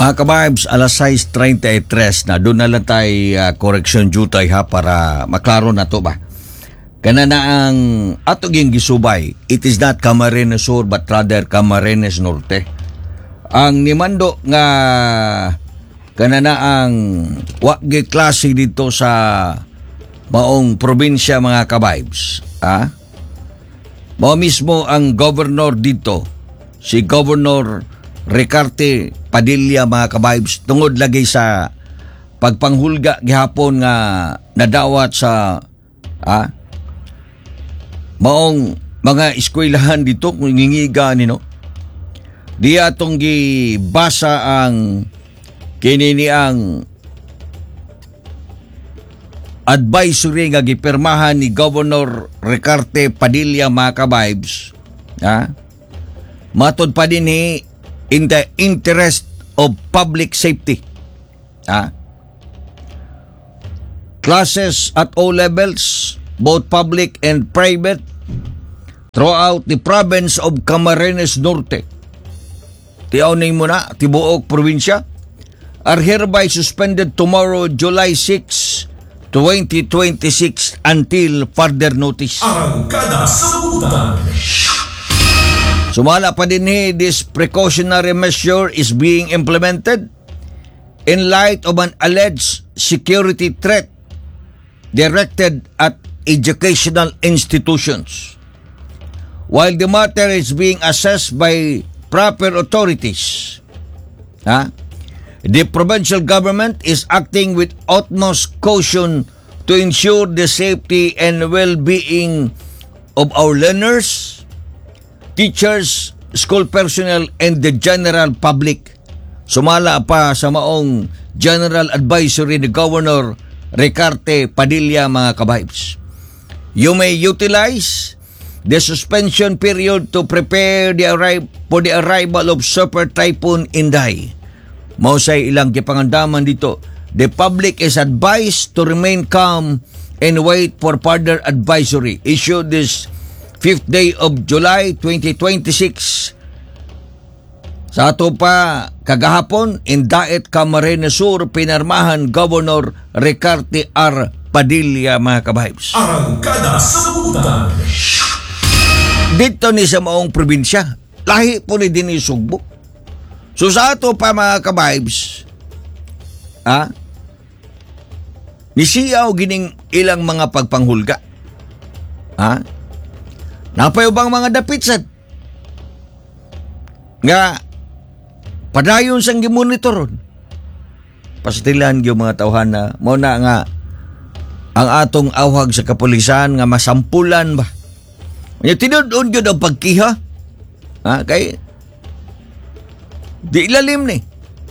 Mga kabarbs, alas 6:33 na doon na lang tayo correction jutay ha para maklaro na to ba. Kana na ang atong gisubay, it is not Camarines Sur but rather Camarines Norte. Ang nimando nga kana na ang wagi klase dito sa maong probinsya mga kabarbs. Mao mismo ang governor dito, si Governor Recarte Padilla mga kabarbs, tungod lagi sa pagpanghulga gihapon nga nadawat sa maong mga eskwelahan dito kung ngingiga nino. Di atong gibasa ang kinini ang advisory nga gipirmahan ni Governor Recarte Padilla mga kabarbs. Matod pa din in the interest of public safety. Classes at all levels, both public and private, throughout the province of Camarines Norte, tiaunin mo na, tibuok probinsya, are hereby suspended tomorrow, July 6, 2026 until further notice. Arangkada sa Butan. Sumala pa din this precautionary measure is being implemented in light of an alleged security threat directed at educational institutions. While the matter is being assessed by proper authorities, the provincial government is acting with utmost caution to ensure the safety and well-being of our learners, teachers, school personnel, and the general public. Sumala pa sa maong general advisory ni Governor Recarte Padilla mga kabarbs. You may utilize the suspension period to prepare for the arrival of Super Typhoon Inday. Mausay ilang kipangandaman dito. The public is advised to remain calm and wait for further advisory issued this 5th day of July 2026. Sa ato pa kagahapon, in Daet Camarines Sur, pinarmahan Governor Recarte R. Padilla mga kabarbs. Arangkada sa Butan. Dito ni sa maong probinsya, lahi po ni din Sugbo. So sa ato pa mga kabarbs, nisiyaw gining ilang mga pagpanghulga. Napayubang mga dapitsan nga padayon sang gimonitoron. Pastilan yung mga tauhan na mo na nga ang atong awhag sa kapulisan nga masampulan ba. Tinudon yun ang pagkiha. Kay di ilalim ni.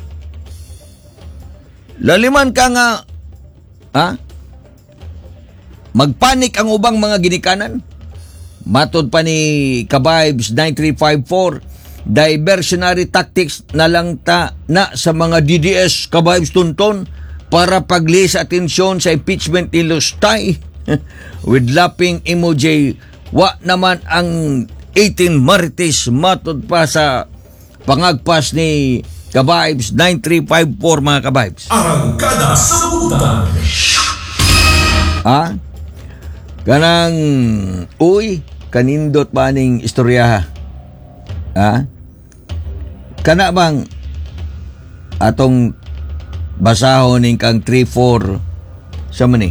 Laliman ka nga magpanik ang ubang mga ginikanan. Matod pa ni Kabarbs 9354, diversionary tactics na lang na sa mga DDS Kabarbs tunton para paglis atensyon sa impeachment ni Lustay with laughing emoji. Wa naman ang 18 Marites matod pa sa pangagpas ni Kabarbs 9354 mga Kabarbs. Arangkada sa Butan. Kanang kanindot ba ning istorya kana bang atong basahon ning kang 3-4 sa mani.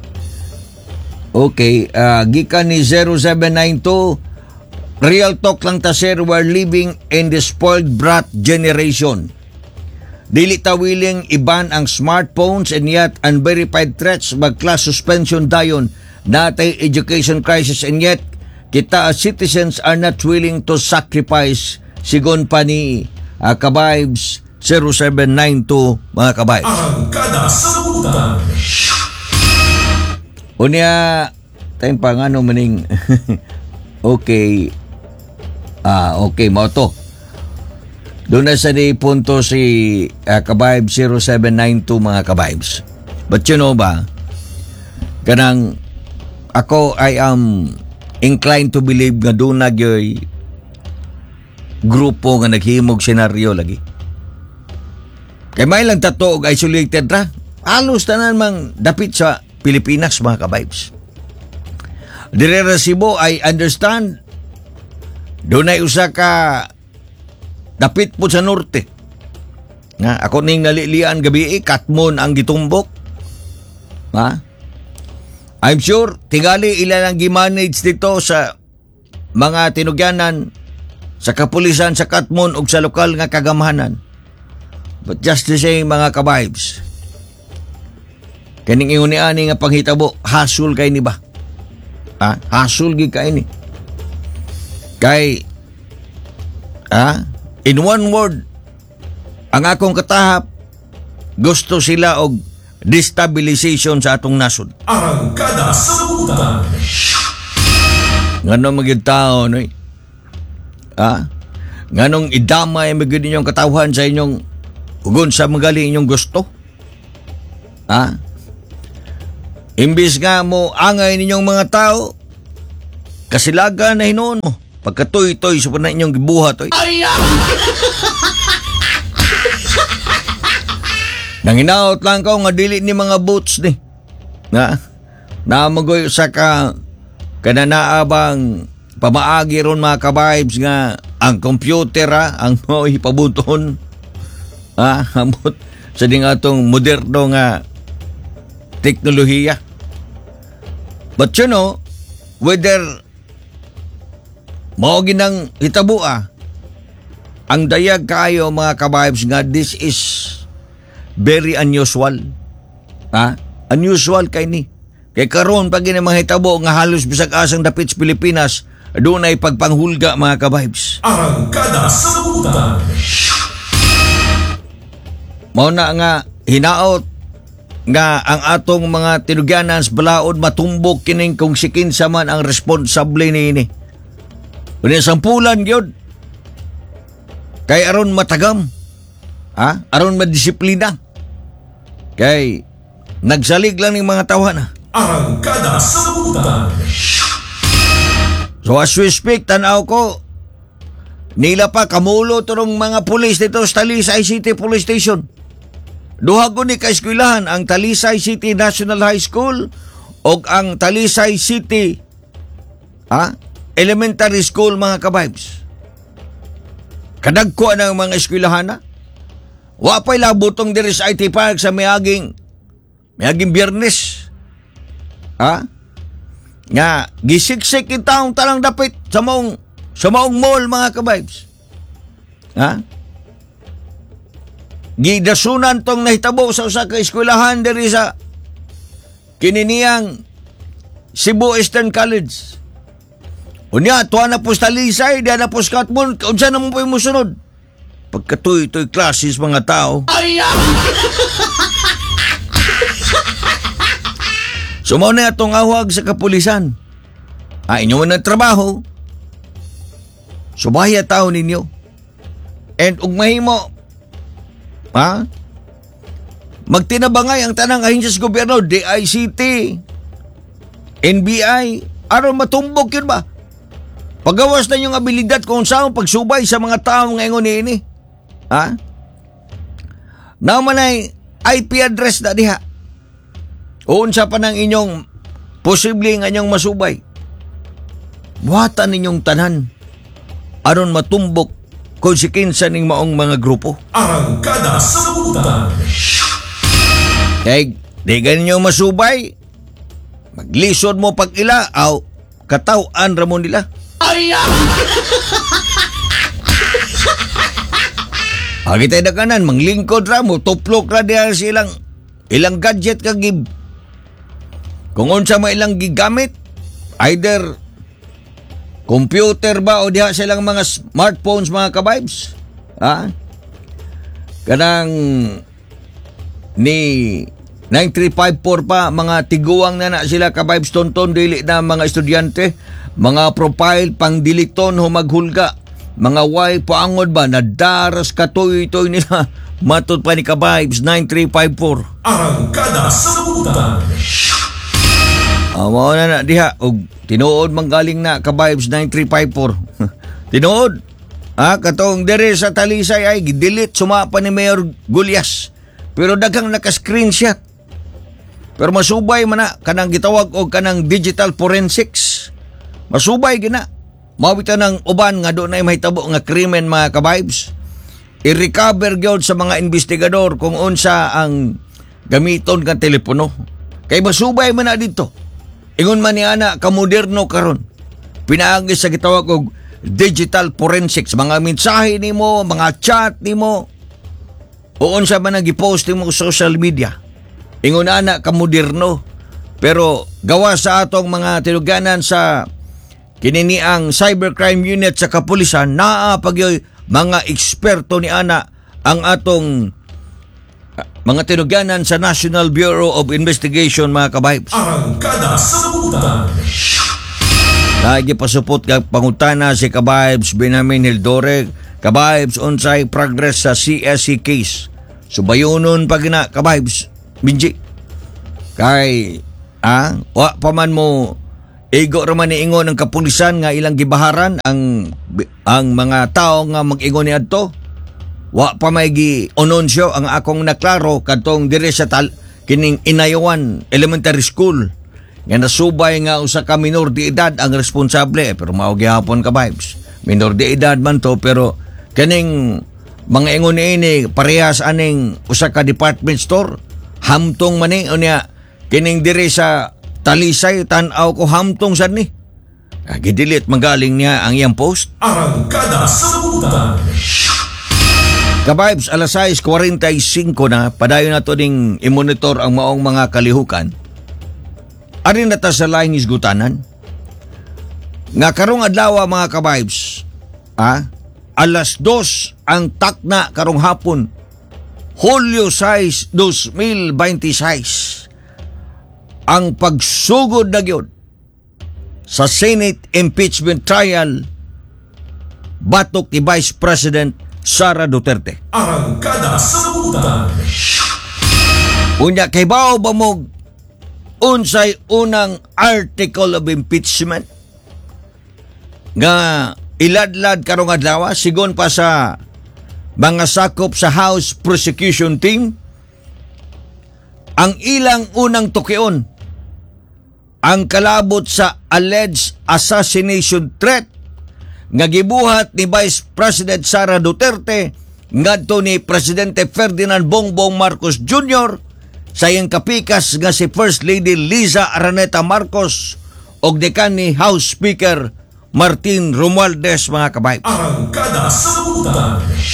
Okay, gikan ni 0792, real talk lang ta sir, we're living in the spoiled brat generation. Dili ta willing iban ang smartphones and yet unverified threats mag-class suspension dayon. Natay education crisis and yet kita as citizens are not willing to sacrifice, sigon pa ni Kabarbs 0792 mga kabarbs. Arangkada sa Butan. Unya tayong pangano maning okay. Okay mo to. Doon na sa di punto si Kabarbs 0792 mga kabarbs. But you know ba, kanang ako I am inclined to believe nga doon grupo nga naghimog senaryo lagi. Kay may lang tato og isolated ra. Halos tanan mang dapit sa Pilipinas mga ka-vibes. Dire ra Cebu, I understand. Doon ay usa ka dapit po sa norte. Nga, ako ning nalilian gabi Katmon ang gitumbok. Ha? I'm sure, tingali ilan ang gimanage dito sa mga tinugyanan sa kapulisan sa Katmon ug sa lokal nga kagamahanan. But just the same mga ka-vibes, kaning ingon ni ani nga panghitabo, hasul kay ni ba? Ha? Hasul gi kay ni. Kay in one word, ang akong katahap, gusto sila og destabilization sa atong nasod. Arangkada sa Sabutan. Nganong maging tao, no? Nganong idamay maging inyong katawhan sa inyong ugon sa magaling inyong gusto? Imbis nga mo angay ninyong mga tao, kasilaga na hinuon mo. Pagkatoy-toy sa na inyong gibuhat, oy. Nanginaot lang ko nga dili ni mga boots ni. Namagoy sa kananaabang pamaagi ron mga ka-vibes nga ang computer ang mo ipabuton. Amot sa ding atong moderno nga teknolohiya. But you know, whether mao ginang hitabo ang dayag kayo mga ka-vibes nga this is very unusual. Unusual kay ni. Kay karon pag mga hitabo nga halos bisag asang dapit sa Pilipinas, doon ay pagpanghulga mga ka-vibes. Arangkada sa Sabutan. Mao na nga hinaot nga ang atong mga tinugyanan sa balaod matumbok kining kung sikinsa man ang responsable niini. Kunin sampulan gyud. Kay aron matagam. Aron madisiplina. Kay nagsalig lang ning mga tawana. Arangkada sa Sabutan. So as we speak, tanaw ko, nila pa kamulo turong mga pulis dito sa Talisay City Police Station. Duha ko ni kaeskwilahan ang Talisay City National High School o ang Talisay City Elementary School mga ka-vibes. Kadagko ng mga eskwelahan na. Wapay labutong diri sa IT Park sa miaging Biyernes. Nga gisiksik kitang talang dapit sa maong mall mga ka-vibes. Gidasunan tong nahitabo sa usa ka eskwelahan diri sa kininiyang Cebu Eastern College. Unya, tuwa na po sa Talisay, diya na po sa Katmon, unsa na mo po yung musunod? Pagkatoy-toy klases mga tao. Sumaw na itong awag sa kapulisan. Inyo man ang trabaho. Subaya tao ninyo. And ugmahimo, magtinabangay ang tanang ahensya sa gobyerno, DICT, NBI, aron matumbok yun ba? Pagawas na yung abilidad kung saan pagsubay sa mga tao ngayon ini. Naman ay IP address na diha. Unsa pa ng inyong posibleng anyong masubay. Buhatan ninyong tanan aron matumbok kung sikinsa ning maong mga grupo. Arangkada sa Sabutan. Kaya di ganyan masubay, maglisod mo pag ila, katawan ramon nila. Agitay na kanan, manglingkod ra mo, tuplok ra diya silang ilang gadget kagib. Kung unsa mo ilang gigamit, either computer ba o diha silang mga smartphones mga ka-vibes. Kanang ni 9354 pa, mga tiguang na sila ka-vibes tonton, dili na mga estudyante, mga profile pang diliton humaghulga, mga way paangod ba, nadaras katoy-toy nila, matod pa ni ka-vibes 9354. Arangkada sa Sabutan. Mao na diha, og tinuod manggaling na ka-vibes 9354. Tinuod. Katong dire sa Talisay ay delete sumapa ni Mayor Gulyas. Pero daghang naka-screenshot. Pero masubay man na kanang gitawag og kanang digital forensics. Masubay gina. Mawita ng uban nga doon ay mahitabo nga krimen mga ka-vibes. I-recover gyud sa mga investigador kung unsa ang gamiton nga telepono. Kay masubay man na dito. Ingon man ni ana kamoderno karon. Pinaagi sa gitawag og digital forensics, mga mensahe nimo, mga chat nimo, o unsa man ang gipost nimo sa social media. Ingon ana ka moderno, pero gawa sa atong mga tinuganan sa kininiang cybercrime unit sa kapulisan, naa pagyoy mga eksperto ni ana ang atong mga tinuganan sa National Bureau of Investigation mga ka-vibes. Arangkada sa Sabutan. Lagi pasupot kag pangutana si ka-vibes Benjamin Hildore, ka-vibes unsay progress sa CSC case. Subayunon pag na ka-vibes Benji. Kay wa pa man mo igo ra man niingon ng kapulisan nga ilang gibaharan ang mga tao nga mag-ingon niadto. Wa pa may gi-onunsyo ang akong naklaro kadtong dire sa kining Inayawan Elementary School. Nga nasubay nga usa ka minor de edad ang responsable, pero mao gihapon ka vibes. Minor de edad man to, pero kaning mga ingon ini parehas aning usa ka department store. Hamtong man ni unya kining diri sa Talisay tan-aw ko hamtong sad ni. Gidelete magaling niya ang iyang post. Arangkada sa Sabutan. Ka-vibes, alas 6:45 na, padayon na to ding i-monitor ang maong mga kalihukan. Ari na ta sa laing isgutanan. Nga karong adlaw mga ka-vibes, alas 2 ang takna karong hapon, Hulyo 6, 2026, ang pagsugod na gyud sa Senate impeachment trial batok ni Vice President Sara Duterte. Arangkada sa Sabutan. Unya kay bao ba mo unsay unang article of impeachment nga iladlad karong adlaw sigon pa sa mga sakop sa House Prosecution Team. Ang ilang unang tukion ang kalabot sa alleged assassination threat nga gibuhat ni Vice President Sara Duterte ngadto ni Presidente Ferdinand Bongbong Marcos Jr. sa iyang kapikas nga si First Lady Liza Araneta Marcos og dekan ni House Speaker Martin Romualdez mga kabaybs. Arangkada sa Sabutan.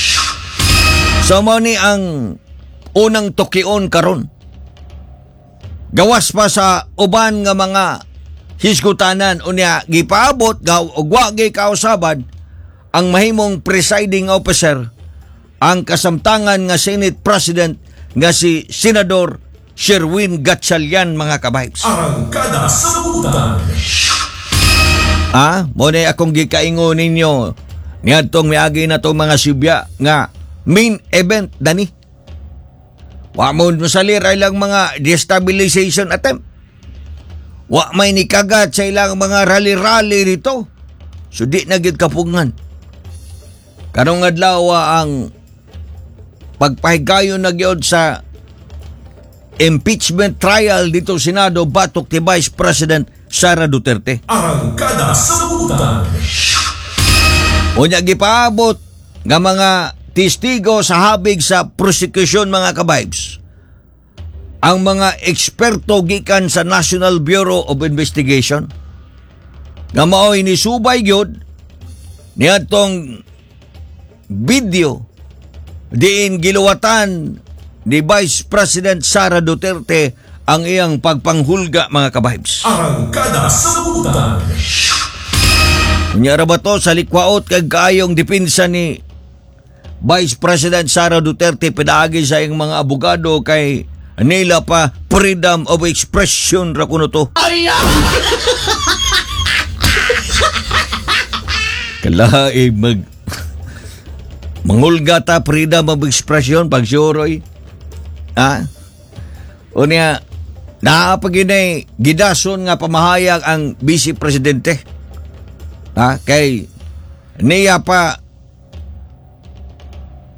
So mao ni ang unang tukion karon. Gawas pa sa uban nga mga hisgutanan unya gipaabot og wa gyud kausabad ang mahimong presiding officer ang kasamtangan nga Senate President nga si Senador Sherwin Gatchalian mga kabaybs. Arangkada sa Sabutan. Mo na akong gikaingon ninyo niadtong miagi na tong mga sibya nga main event dani. Wa mo masalir ilang mga destabilization attempt. Wa may nikagat sa ilang mga rally-rally dito. So di na gid kapungan. Karong adlaw ang pagpahigayon na gyud sa impeachment trial dito sa Senado batok ni Vice President Sara Duterte. Arangkada sa Sabutan. Unya gipaabot nga mga testigo sa habig sa prosecution mga kabaybs. Ang mga eksperto gikan sa National Bureau of Investigation nga mao'y nisubay gyud niadtong video diin giluwatan ni Vice President Sara Duterte ang iyang pagpanghulga mga kabaybs. Arangkada sa Sabutan. Unya ra ba to sa likwaot kag kaayong depensa ni Vice President Sara Duterte pinaagi sa iyang mga abogado kay nila pa freedom of expression ra kuno to. Kalahi mangulga ta freedom of expression pag suroy. Unya napaginay gidason nga pamahayag ang Vice Presidente. Kay niya pa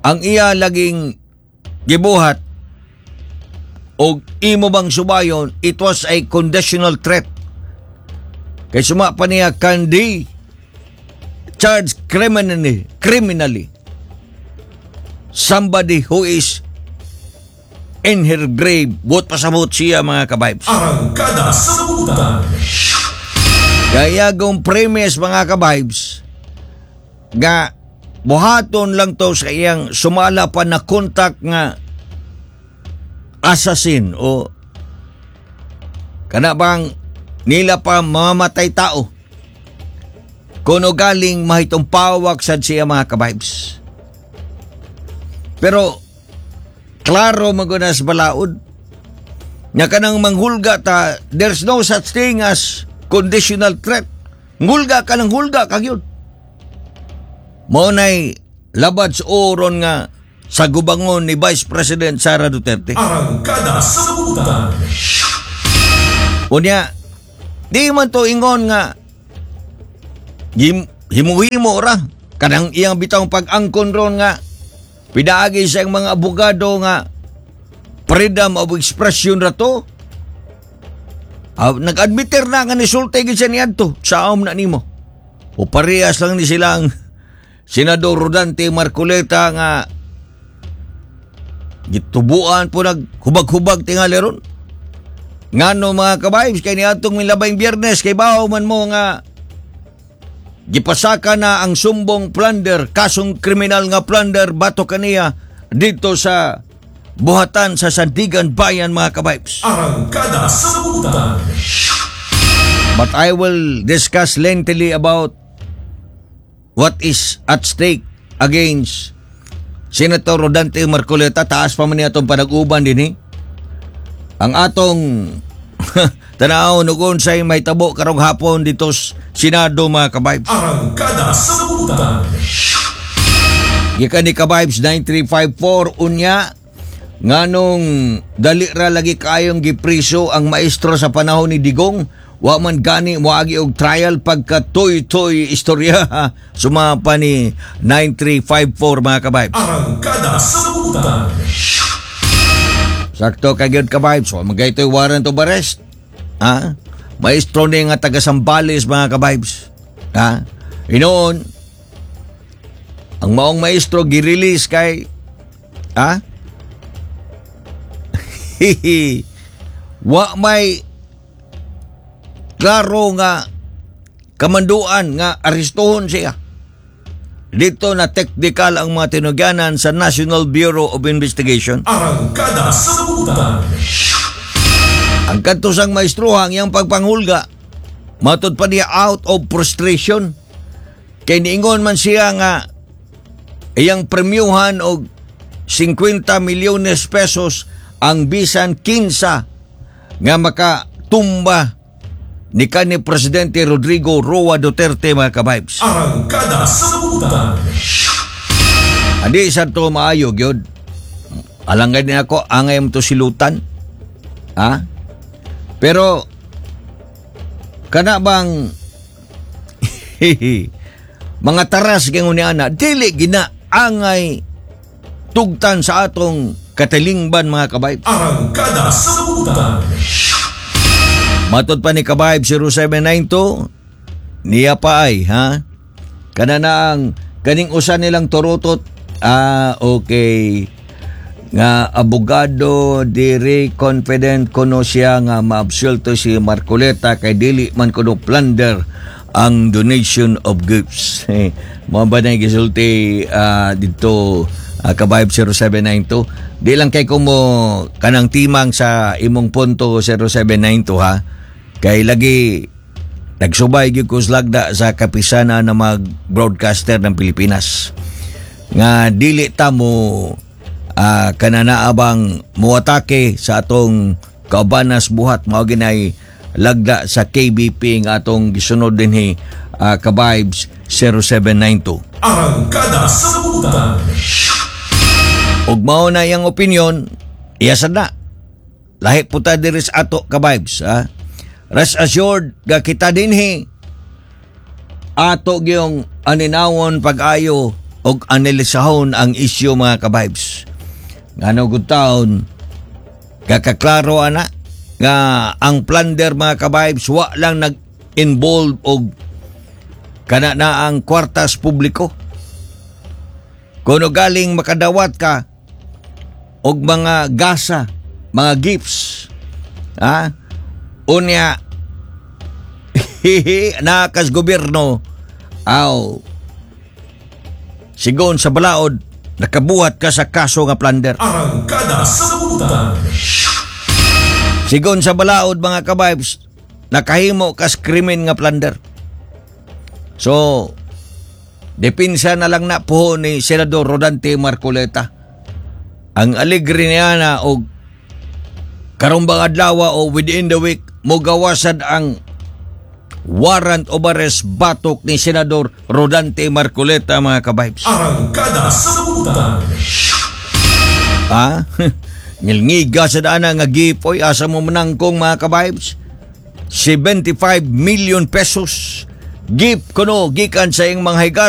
ang iya laging gibuhat o imo bang subayon, it was a conditional threat. Kay suma pa niya kandi charged criminally somebody who is in her grave. Buot pasabot siya, mga kabibes. Arangkada sa Sabutan. Kaya gong premise, mga kabibes, nga buhaton lang to sa iyang sumala pa na kontak nga assassin o kana bang nila pa mamamatay tao kuno galing mahitong pawak sad siya, mga kabibes. Pero klaro magunas balaod nga kanang manghulga ta, there's no such thing as conditional threat. Ngulga ka ng hulga kagyod. Mao nay labad sa oron nga sa gubangon ni Vice President Sara Duterte. Arangkada sa Sabutan. Unya, di man to ingon nga himuhimo ra kanang iyang bitang pag-angkon ron nga pidaagi sa mga abogado nga freedom of expression ra to. Nag-admitter na nga nisulti gid siya niadto sa na nimo. O parehas lang ni silang Senador Rodante Marcoleta nga gitubuan po naghubag-hubag tingali ron. Ngano, mga kabibes, kay niadtong milabay Biyernes kay bawo man mo nga gipasaka na ang sumbong plunder, kasong kriminal nga plunder bato kaniya dito sa buhatan sa Sandigan Bayan, mga kabibes. Arangkada sa Sabutan. But I will discuss lengthily about what is at stake against Senator Rodante Marcoleta. Taas pa man niya itong panag-uban din eh. Ang atong tanaw nugon say may tabo karong hapon dito sa Senado, mga kabibes. Arangkada sa Sabutan. Gikan ni kabibes 9354 unya nganong dali ra lagi kayong gipriso ang maestro sa panahon ni Digong. Wa man gani moagi og trial pagka toy istorya. Sumapa ni 9354, mga kabibes. Arangkada sa Sabutan. Sakto kagyod, kabibes. So, magaytoy warrant of arrest. Ha? Maestro ni nga taga Sambales, mga kabibes. Ha? Inoon, ang maong maestro girelease kay ha? Wa may klaro nga kamanduan nga arestuhon siya. Dito na technical ang mga tinugyanan sa National Bureau of Investigation. Arangkada sa Sabutan. Ang kantusang maestruhang iyang pagpanghulga, matod pa niya out of frustration. Kay niingon man siya nga iyang premyuhan og 50 milyones pesos ang bisan 15 nga makatumba ni kanhi Presidente Rodrigo Roa Duterte, mga kabibes. Arangkada sa Sabutan. Adi sa to maayo gyud. Alangay din ako angay mo to silutan. Ha? Pero kana bang mga taras kay ana dili gina angay tugtan sa atong katilingban, mga kabibes. Arangkada sa Sabutan. Matod pa ni Kabayb 0792, niya pa ay, ha? Kanang kaning usa nilang turutot, okay, nga abogado, diri confident kuno siya nga maabsulto si Marcoleta kay dili man kuno plunder ang donation of gifts. Mo ba na gisulti dito, Kabayb 0792? Di lang kay kumo kanang timang sa imong punto 0792, ha? Kay lagi nagsubay gyud ko lagda sa kapisana na mag-broadcaster ng Pilipinas nga dili ta mo kananaabang muatake sa atong kaubanas buhat, mao ginay lagda sa KBP nga atong gisunod dinhi, Kabibes 0792. Arangkada sa Sabutan. Ug mao na iyang opinion, iyasad na. Lahi po ta diri sa ato, Kabibes, ha? Rest assured nga kita dinhi ato gyung aninawon pag-ayo og analisahon ang isyu mga kabibes. Ngano gud taon kakaklaro ana nga ang plunder mga kabibes wa lang nag-involve og kana na ang kwartas publiko. Kuno galing makadawat ka og mga gasa, mga gifts, unya nakas gobyerno sigon sa balaod nakabuhat ka sa kaso nga plunder. Arangkada sa Sabutan. Sigon sa balaod mga kabibes nakahimo kas krimen nga plunder. So depinsa na lang na po ni Senador Rodante Marcoleta. Ang aligri niya na o karumbang adlaw o within the week mo gawasad ang warrant of arrest batok ni Senador Rodante Marcoleta mga kabibes. Arangkada sa Sabutan. Ngilngiga sa daan nga gipoy asa mo menangkong mga kabibes 75 million pesos gift kuno gikan sa iyong mga higas